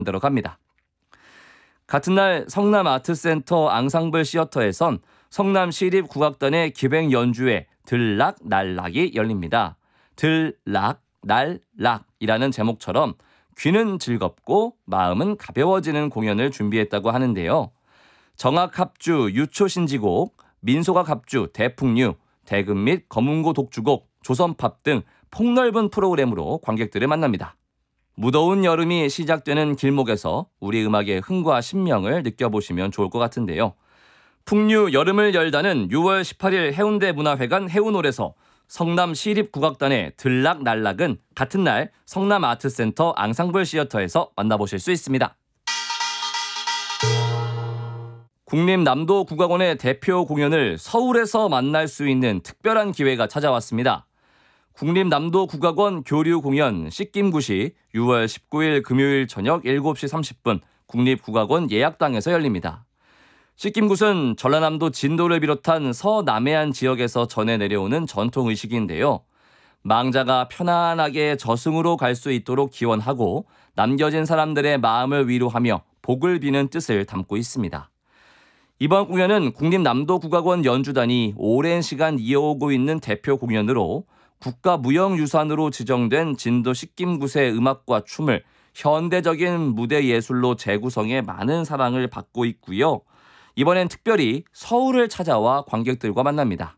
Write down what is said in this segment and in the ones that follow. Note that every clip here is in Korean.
들어갑니다. 같은 날 성남아트센터 앙상블 시어터에선 성남시립국악단의 기획 연주회 들락날락이 열립니다. 들락날락이라는 제목처럼 귀는 즐겁고 마음은 가벼워지는 공연을 준비했다고 하는데요. 정악합주 유초신지곡, 민소각합주 대풍류, 대금 및 검은고 독주곡, 조선팝 등 폭넓은 프로그램으로 관객들을 만납니다. 무더운 여름이 시작되는 길목에서 우리 음악의 흥과 신명을 느껴보시면 좋을 것 같은데요. 풍류 여름을 열다는 6월 18일 해운대 문화회관 해운홀에서 성남시립국악단의 들락날락은 같은 날 성남아트센터 앙상블 시어터에서 만나보실 수 있습니다. 국립남도국악원의 대표 공연을 서울에서 만날 수 있는 특별한 기회가 찾아왔습니다. 국립남도국악원 교류 공연 씻김굿이 6월 19일 금요일 저녁 7시 30분 국립국악원 예약당에서 열립니다. 씻김굿은 전라남도 진도를 비롯한 서남해안 지역에서 전해 내려오는 전통 의식인데요. 망자가 편안하게 저승으로 갈 수 있도록 기원하고 남겨진 사람들의 마음을 위로하며 복을 비는 뜻을 담고 있습니다. 이번 공연은 국립남도국악원 연주단이 오랜 시간 이어오고 있는 대표 공연으로 국가무형유산으로 지정된 진도 씻김굿의 음악과 춤을 현대적인 무대 예술로 재구성해 많은 사랑을 받고 있고요. 이번엔 특별히 서울을 찾아와 관객들과 만납니다.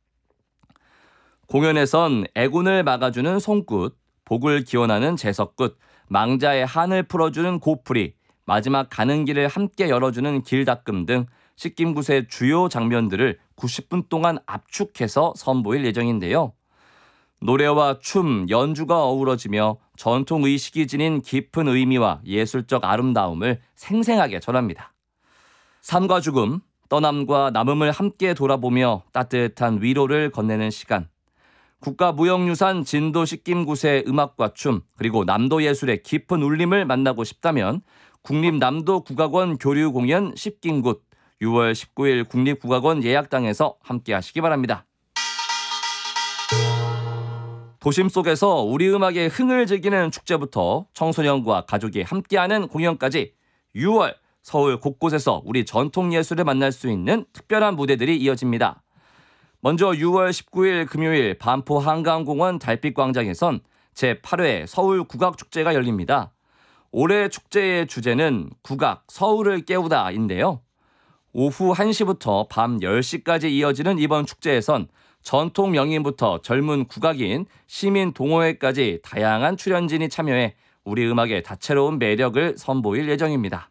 공연에선 애군을 막아주는 송굿, 복을 기원하는 제석굿, 망자의 한을 풀어주는 고풀이, 마지막 가는 길을 함께 열어주는 길닦음 등 씻김굿의 주요 장면들을 90분 동안 압축해서 선보일 예정인데요. 노래와 춤, 연주가 어우러지며 전통의식이 지닌 깊은 의미와 예술적 아름다움을 생생하게 전합니다. 삶과 죽음, 떠남과 남음을 함께 돌아보며 따뜻한 위로를 건네는 시간. 국가무형유산 진도 씻김굿의 음악과 춤, 그리고 남도 예술의 깊은 울림을 만나고 싶다면 국립남도국악원 교류공연 씻김굿 6월 19일 국립국악원 예약당에서 함께 하시기 바랍니다. 도심 속에서 우리 음악의 흥을 즐기는 축제부터 청소년과 가족이 함께하는 공연까지 6월 서울 곳곳에서 우리 전통 예술을 만날 수 있는 특별한 무대들이 이어집니다. 먼저 6월 19일 금요일 반포 한강공원 달빛광장에선 제8회 서울국악축제가 열립니다. 올해 축제의 주제는 국악 서울을 깨우다인데요. 오후 1시부터 밤 10시까지 이어지는 이번 축제에선 전통 명인부터 젊은 국악인, 시민 동호회까지 다양한 출연진이 참여해 우리 음악의 다채로운 매력을 선보일 예정입니다.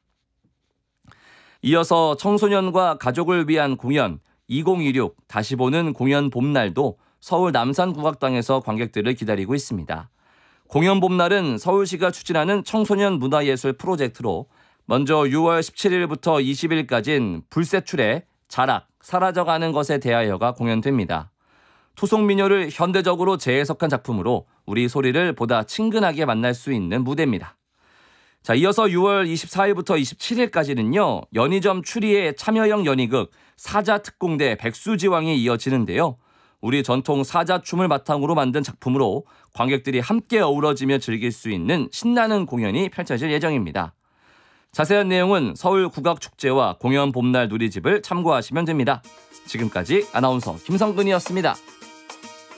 이어서 청소년과 가족을 위한 공연 2026 다시 보는 공연 봄날도 서울 남산국악당에서 관객들을 기다리고 있습니다. 공연 봄날은 서울시가 추진하는 청소년 문화예술 프로젝트로 먼저 6월 17일부터 20일까지는 불세출의 자락, 사라져가는 것에 대하여가 공연됩니다. 토속민요를 현대적으로 재해석한 작품으로 우리 소리를 보다 친근하게 만날 수 있는 무대입니다. 자, 이어서 6월 24일부터 27일까지는요. 연희점 추리의 참여형 연희극 사자특공대 백수지왕이 이어지는데요. 우리 전통 사자춤을 바탕으로 만든 작품으로 관객들이 함께 어우러지며 즐길 수 있는 신나는 공연이 펼쳐질 예정입니다. 자세한 내용은 서울국악축제와 공연 봄날 누리집을 참고하시면 됩니다. 지금까지 아나운서 김성근이었습니다.